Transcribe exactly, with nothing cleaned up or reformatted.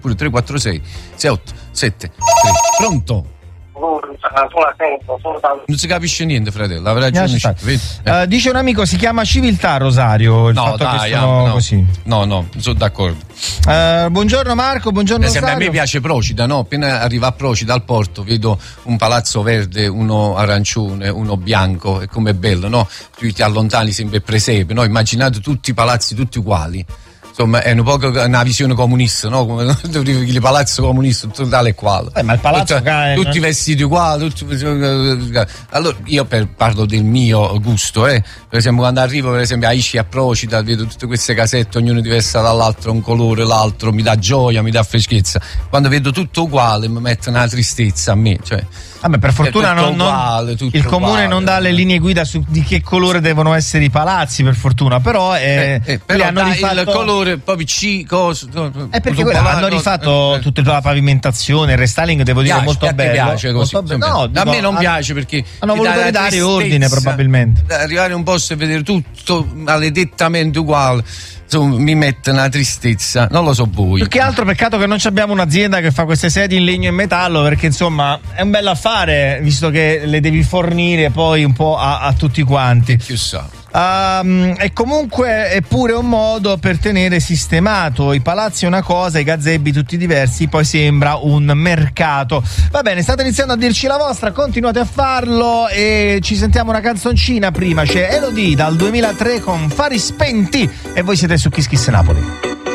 pure tre quattro sei sei otto sette tre. Pronto? Non si capisce niente, fratello. Avrà ragione. Uh, dice un amico, si chiama civiltà, Rosario. Il no, fatto dai, che sono no, così. No, no, sono d'accordo. Uh, buongiorno Marco, buongiorno Rosario. A me piace Procida, no? Appena arriva a Procida al porto vedo un palazzo verde, uno arancione, uno bianco, e com'è bello, no? Tu ti allontani, sembra presepe, no? Immaginate tutti i palazzi tutti uguali. Insomma, è un po' una visione comunista, no? Come il palazzo comunista, tutto tale e quale. Eh, ma il palazzo Tutta, cae, tutti no? vestiti uguali, tutti... Allora, io per, parlo del mio gusto, eh. Per esempio, quando arrivo, per esempio, a Ischia, a Procida, vedo tutte queste casette, ognuno diversa dall'altro, un colore, l'altro, mi dà gioia, mi dà freschezza. Quando vedo tutto uguale, mi mette una tristezza a me, cioè. Vabbè, per fortuna non, uguale, non, il comune uguale. non dà le linee guida su di che colore devono essere i palazzi, per fortuna, però, eh, eh, eh, però hanno dai, rifatto... il colore proprio C cosa è perché quello, hanno rifatto eh, tutta la pavimentazione, il restyling devo dire piace, molto a bello, piace così, molto bello. No, a dico, me non ha, piace perché hanno voluto ridare ordine probabilmente, arrivare in un posto e vedere tutto maledettamente uguale. Insomma, mi mette una tristezza, non lo so voi. Più che altro peccato che non abbiamo un'azienda che fa queste sedie in legno e metallo, perché insomma è un bel affare, visto che le devi fornire poi un po' a, a tutti quanti. Chissà. Um, e comunque è pure un modo per tenere sistemato i palazzi è una cosa, i gazebbi tutti diversi, poi sembra un mercato. Va bene, state iniziando a dirci la vostra, continuate a farlo e ci sentiamo una canzoncina. Prima c'è Elodie dal duemilatré con Fari Spenti e voi siete su Kiss Kiss Napoli.